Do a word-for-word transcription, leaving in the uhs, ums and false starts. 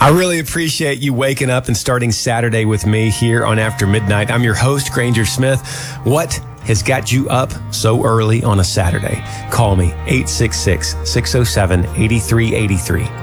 I really appreciate you waking up and starting Saturday with me here on After Midnight. I'm your host, Granger Smith. What has got you up so early on a Saturday? Call me, eight six six, six oh seven, eight three eight three.